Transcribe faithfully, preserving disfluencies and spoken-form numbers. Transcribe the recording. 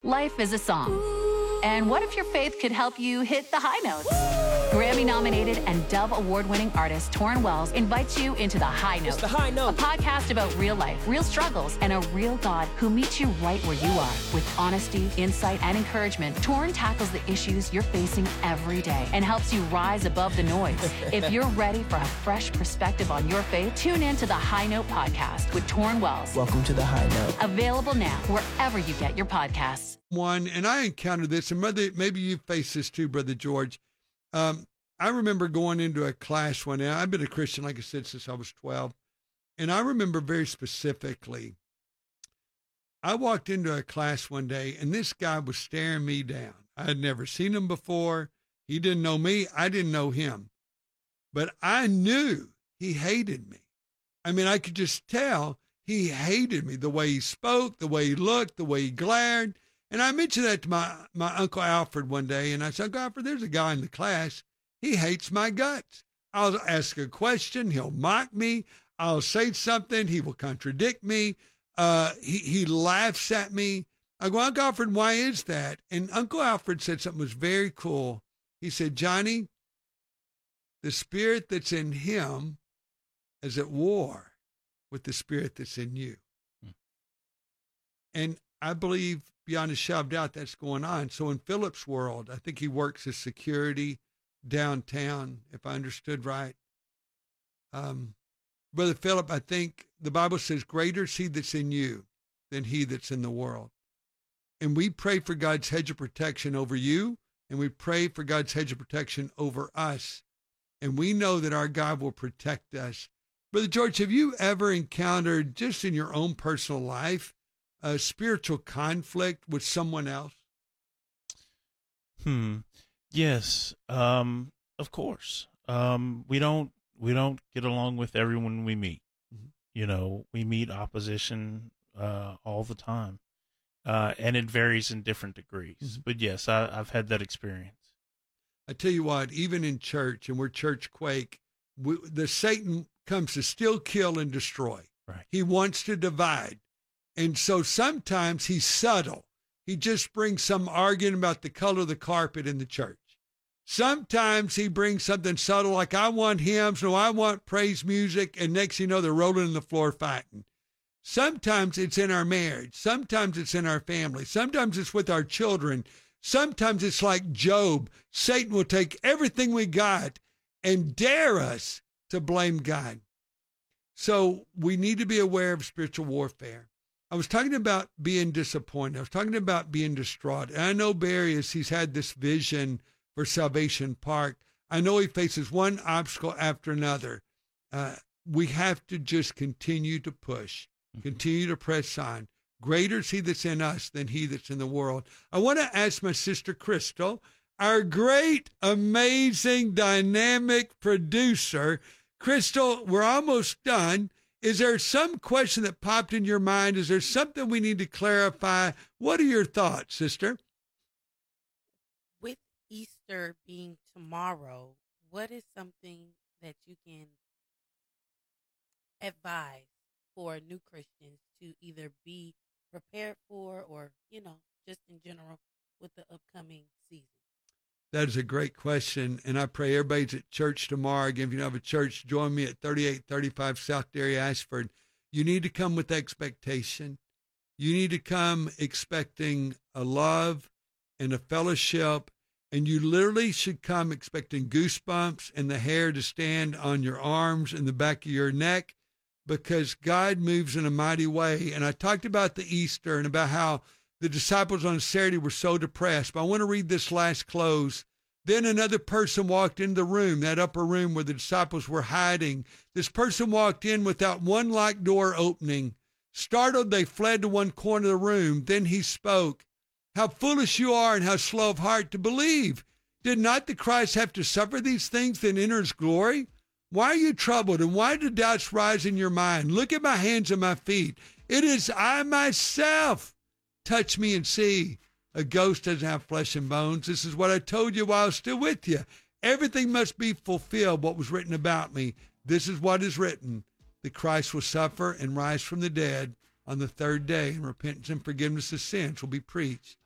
Life is a song. And what if your faith could help you hit the high notes? Grammy-nominated and Dove Award-winning artist Torrin Wells invites you into The High Note. It's The High Note. A podcast about real life, real struggles, and a real God who meets you right where you are. With honesty, insight, and encouragement, Torrin tackles the issues you're facing every day and helps you rise above the noise. If you're ready for a fresh perspective on your faith, tune in to The High Note podcast with Torrin Wells. Welcome to The High Note. Available now wherever you get your podcasts. One, and I encountered this, and brother, maybe you face this too, Brother George. Um, I remember going into a class one day. I've been a Christian, like I said, since I was twelve. And I remember very specifically, I walked into a class one day, and this guy was staring me down. I had never seen him before. He didn't know me. I didn't know him. But I knew he hated me. I mean, I could just tell he hated me, the way he spoke, the way he looked, the way he glared. And I mentioned that to my, my Uncle Alfred one day, and I said, Uncle Alfred, there's a guy in the class. He hates my guts. I'll ask a question. He'll mock me. I'll say something. He will contradict me. Uh, he, he laughs at me. I go, Uncle Alfred, why is that? And Uncle Alfred said something was very cool. He said, Johnny, the spirit that's in him is at war with the spirit that's in you. Hmm. And I believe beyond a shadow of doubt that's going on. So in Philip's world, I think he works as security downtown, if I understood right. Um, Brother Philip, I think the Bible says, greater is he that's in you than he that's in the world. And we pray for God's hedge of protection over you, and we pray for God's hedge of protection over us. And we know that our God will protect us. Brother George, have you ever encountered, just in your own personal life, a spiritual conflict with someone else? Hmm. Yes. Um, of course. Um, we don't, we don't get along with everyone we meet. Mm-hmm. You know, we meet opposition, uh, all the time. Uh, and it varies in different degrees, mm-hmm. but yes, I, I've had that experience. I tell you what, even in church, and we're church quake, we, the Satan comes to steal, kill, and destroy. Right. He wants to divide. And so sometimes he's subtle. He just brings some argument about the color of the carpet in the church. Sometimes he brings something subtle like, I want hymns, no, I want praise music, and next you know, they're rolling on the floor fighting. Sometimes it's in our marriage. Sometimes it's in our family. Sometimes it's with our children. Sometimes it's like Job. Satan will take everything we got and dare us to blame God. So we need to be aware of spiritual warfare. I was talking about being disappointed. I was talking about being distraught. And I know Barry, as he's had this vision for Salvation Park, I know he faces one obstacle after another. Uh, we have to just continue to push, continue to press on. Greater is he that's in us than he that's in the world. I want to ask my sister Crystal, our great, amazing, dynamic producer. Crystal, we're almost done. Is there some question that popped in your mind? Is there something we need to clarify? What are your thoughts, sister? With Easter being tomorrow, what is something that you can advise for new Christians to either be prepared for or, you know, just in general with the upcoming season? That is a great question, and I pray everybody's at church tomorrow. Again, if you don't have a church, join me at thirty-eight thirty-five South Dairy, Ashford. You need to come with expectation. You need to come expecting a love and a fellowship, and you literally should come expecting goosebumps and the hair to stand on your arms and the back of your neck, because God moves in a mighty way. And I talked about the Easter and about how the disciples on Saturday were so depressed. But I want to read this last close. Then another person walked into the room, that upper room where the disciples were hiding. This person walked in without one locked door opening. Startled, they fled to one corner of the room. Then he spoke. How foolish you are and how slow of heart to believe. Did not the Christ have to suffer these things then enter his glory? Why are you troubled, and why do doubts rise in your mind? Look at my hands and my feet. It is I myself. Touch me and see. A ghost doesn't have flesh and bones. This is what I told you while I was still with you. Everything must be fulfilled, what was written about me. This is what is written, that Christ will suffer and rise from the dead on the third day, and repentance and forgiveness of sins will be preached